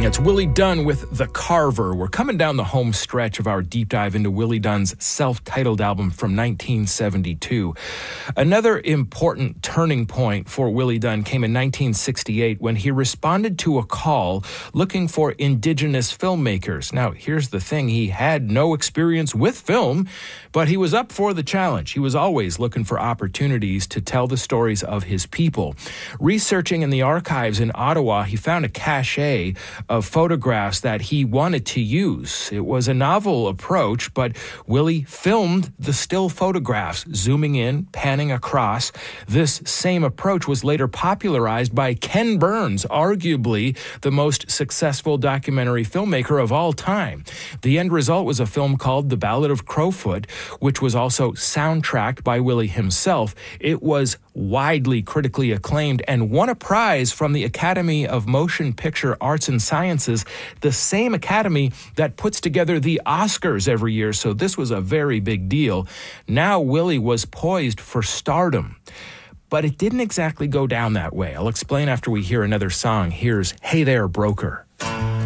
It's Willie Dunn with The Carver. We're coming down the home stretch of our deep dive into Willie Dunn's self-titled album from 1972. Another important turning point for Willie Dunn came in 1968 when he responded to a call looking for indigenous filmmakers. Now, here's the thing. He had no experience with film, but he was up for the challenge. He was always looking for opportunities to tell the stories of his people. Researching in the archives in Ottawa, he found a cache of photographs that he wanted to use. It was a novel approach, but Willie filmed the still photographs, zooming in, panning across. This same approach was later popularized by Ken Burns, arguably the most successful documentary filmmaker of all time. The end result was a film called The Ballad of Crowfoot, which was also soundtracked by Willie himself. It was widely critically acclaimed and won a prize from the Academy of Motion Picture Arts and Sciences, the same academy that puts together the Oscars every year, so this was a very big deal. Now Willie was poised for stardom. But it didn't exactly go down that way. I'll explain after we hear another song. Here's Hey There, Broker.